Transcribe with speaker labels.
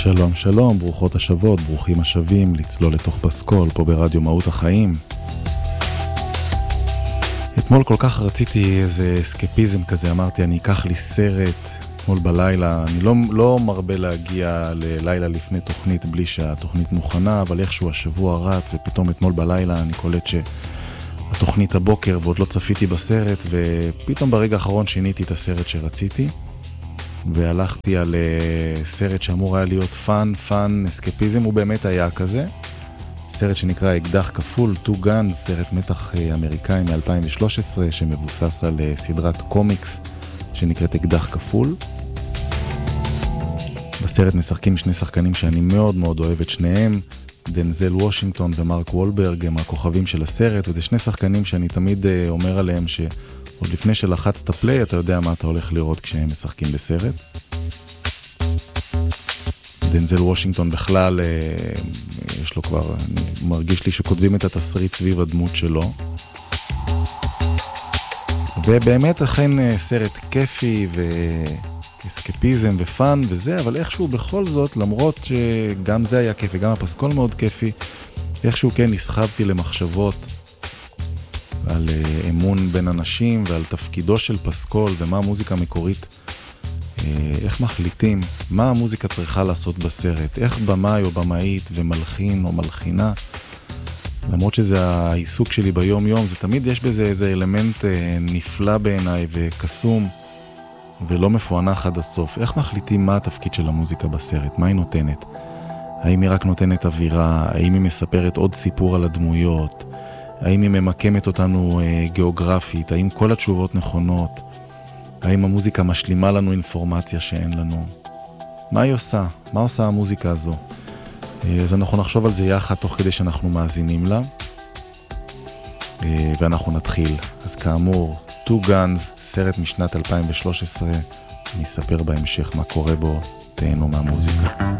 Speaker 1: שלום, שלום, ברוכות השבות, ברוכים השבים, לצלול לתוך פסקול, פה ברדיו מהות החיים. אתמול כל כך רציתי איזה אסקפיזם כזה, אמרתי, אני אקח לי סרט, אתמול בלילה, אני לא מרבה להגיע ללילה לפני תוכנית, בלי שהתוכנית מוכנה, אבל איכשהו השבוע רץ, ופתאום אתמול בלילה אני קולט שהתוכנית הבוקר, ועוד לא צפיתי בסרט, ופתאום ברגע האחרון שיניתי את הסרט שרציתי, והלכתי על סרט שאמור היה להיות פאן, אסקפיזם, הוא באמת היה כזה. סרט שנקרא אקדח כפול, Two Guns, סרט מתח אמריקאי מ-2013, שמבוסס על סדרת קומיקס שנקראת אקדח כפול. בסרט משחקים שני שחקנים שאני מאוד מאוד אוהב את שניהם, דנזל וושינגטון ומרק וולברג, הם הכוכבים של הסרט, וזה שני שחקנים שאני תמיד אומר עליהם עוד לפני שלחצת פליי, אתה יודע מה אתה הולך לראות כשהם משחקים בסרט. דנזל וושינגטון בכלל, יש לו כבר, אני מרגיש לי שכותבים את התסריט סביב הדמות שלו. ובאמת אכן סרט כיפי ואסקפיזם ופאן וזה, אבל איכשהו בכל זאת, למרות שגם זה היה כיפי, גם הפסקול מאוד כיפי, איכשהו כן נסחבתי למחשבות על אמון בין אנשים ועל תפקידו של פסקול ומה המוזיקה המקורית, איך מחליטים, מה המוזיקה צריכה לעשות בסרט, איך במאי או במאית ומלחין או מלחינה, למרות שזה העיסוק שלי ביום יום, זה תמיד יש בזה איזה אלמנט נפלא בעיניי וקסום ולא מפוענח עד הסוף. איך מחליטים מה התפקיד של המוזיקה בסרט, מה היא נותנת, האם היא רק נותנת אווירה, האם היא מספרת עוד סיפור על הדמויות, האם היא ממקמת אותנו גיאוגרפית, האם כל התשובות נכונות, האם המוזיקה משלימה לנו אינפורמציה שאין לנו, מה היא עושה, מה עושה המוזיקה הזו. אז אנחנו נחשוב על זה יחד תוך כדי שאנחנו מאזינים לה, ואנחנו נתחיל. אז כאמור, Two Guns, סרט משנת 2013, אני אספר בהמשך מה קורה בו, תהנו מהמוזיקה.